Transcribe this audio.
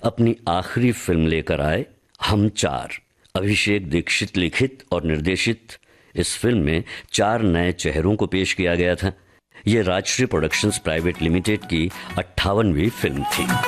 अपनी आखिरी फिल्म लेकर आए हम चार। अभिषेक दीक्षित लिखित और निर्देशित इस फिल्म में 4 नए चेहरों को पेश किया गया था। ये राजश्री प्रोडक्शंस प्राइवेट लिमिटेड की 58वीं फिल्म थी।